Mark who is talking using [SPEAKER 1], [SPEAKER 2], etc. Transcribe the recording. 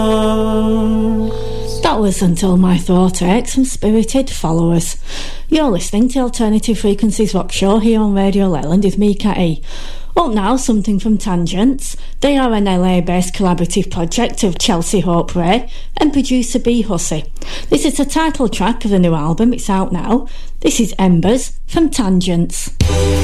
[SPEAKER 1] That was Until My Thought Aches from Spirited Followers. You're listening to Alternative Frequencies Rock Show here on Radio Leyland with me, Kat E. Up now, something from Tangents. They are an LA-based collaborative project of Chelsea Hope Ray and producer B. Hussey. This is the title track of the new album. It's out now. This is Embers from Tangents.